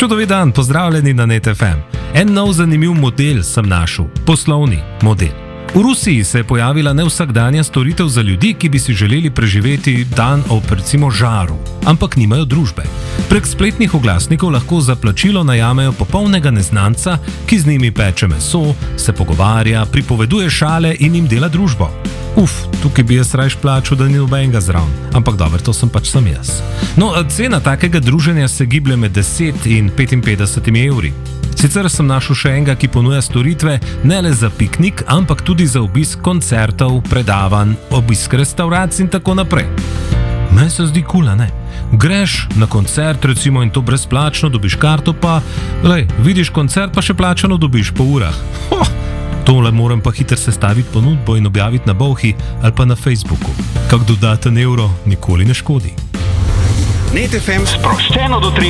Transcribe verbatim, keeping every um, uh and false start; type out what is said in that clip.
Čudovit dan, pozdravljeni na Net F M. En nov zanimiv model sem našel, poslovni model. V Rusiji se je pojavila nevsakdanja storitev za ljudi, ki bi si želeli preživeti dan ob recimo žaru, ampak nimajo družbe. Prek spletnih oglasnikov lahko za plačilo najamejo popolnega neznanca, ki z njimi peče meso, se pogovarja, pripoveduje šale in jim dela družbo. Uf, tukaj bi jaz rajš plačal, da ni nobenega zraven, ampak dobro, to sem pač sam jaz. No, cena takega druženja se giblje med deset in petinpetdeset evri. Sicer sem našel še enega, ki ponuja storitve ne le za piknik, ampak tudi za obisk koncertov, predavanj, obisk restauracij in tako naprej. Meni se zdi kul, a ne? Greš na koncert recimo in to brezplačno, dobiš karto pa, lej, vidiš koncert pa še plačano dobiš po urah. Ho, tole moram pa hiter sestaviti ponudbo in objaviti na Bolhi ali pa na Facebooku. Kak dodaten evro nikoli ne škodi. Net F M sproščeno do treh.